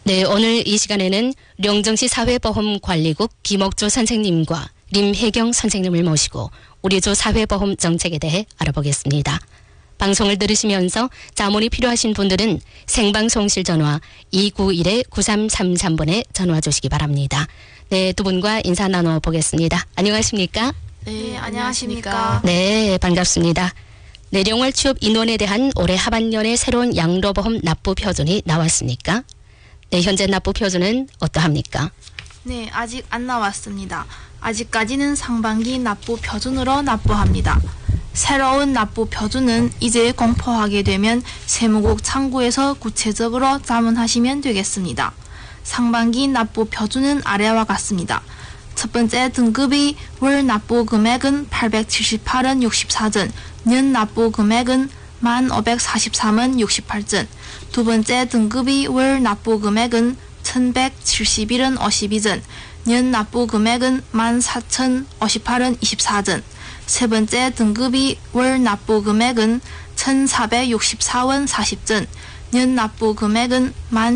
네, 오늘 이 시간에는 령정시 사회보험관리국 김옥조 선생님과 림혜경 선생님을 모시고 우리 조 사회보험 정책에 대해 알아보겠습니다. 방송을 들으시면서 자문이 필요하신 분들은 생방송실 전화 291-9333번에 전화 주시기 바랍니다. 네, 두 분과 인사 나눠보겠습니다. 안녕하십니까? 네, 안녕하십니까? 네, 반갑습니다. 내령월 취업 인원에 대한 올해 하반년에 새로운 양로보험 납부 표준이 나왔습니까? 네, 현재 납부 표준은 어떠합니까? 네, 아직 안 나왔습니다. 아직까지는 상반기 납부 표준으로 납부합니다. 새로운 납부 표준은 이제 공포하게 되면 세무국 창구에서 구체적으로 자문하시면 되겠습니다. 상반기 납부 표준은 아래와 같습니다. 첫 번째 등급이 월 납부 금액은 878원 64전, 년 납부 금액은 1,543원 68전. 두 번째 등급이 월 납부 금액은 1,171원 52전, 년 납부 금액은 14,058원 24전. 세 번째 등급이 월 납부 금액은 1,464원 40전, 년 납부 금액은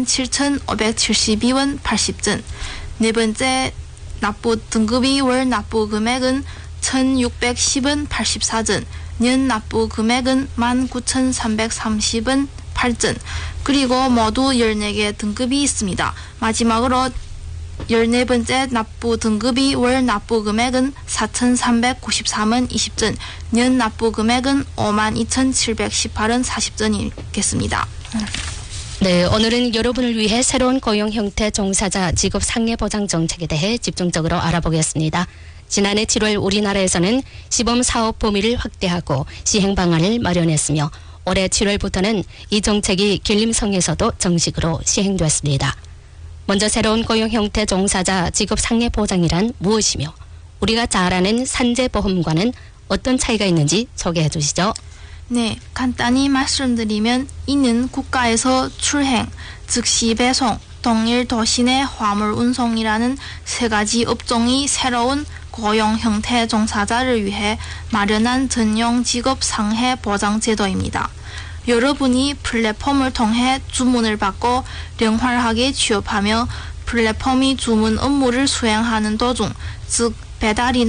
17,572원 80전. 네 번째 납부 등급이 월 납부 금액은 1,610원 84전, 년 납부 금액은 19,330원 8전. 그리고 모두 14개 등급이 있습니다. 마지막으로 14번째 납부 등급이 월 납부 금액은 4,393원 20전, 년 납부 금액은 52,718원 40전이겠습니다. 네, 오늘은 여러분을 위해 새로운 고용 형태 종사자 직업 상해 보장 정책에 대해 집중적으로 알아보겠습니다. 지난해 7월 우리나라에서는 시범 사업 범위를 확대하고 시행 방안을 마련했으며 올해 7월부터는 이 정책이 길림성에서도 정식으로 시행됐습니다. 먼저 새로운 고용 형태 종사자 직업 상해 보장이란 무엇이며 우리가 잘 아는 산재보험과는 어떤 차이가 있는지 소개해 주시죠. 네, 간단히 말씀드리면 이는 국가에서 출행, 즉시 배송, 동일 도시 내 화물 운송이라는 세 가지 업종이 새로운 고용 형태 종사자를 위해 마련한 전용 직업 상해 보장 제도입니다. 여러분이 플랫폼을 통해 주문을 받고 영활하게 취업하며 플랫폼이 주문 업무를 수행하는 도중, 즉 배달이나